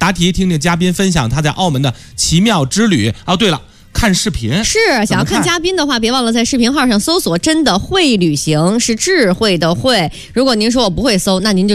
答题，听听嘉宾分享他在澳门的奇妙之旅。哦，对了。看视频是想要看嘉宾的话，别忘了在视频号上搜索"真的会旅行"，是智慧的慧。如果您说我不会搜，那您就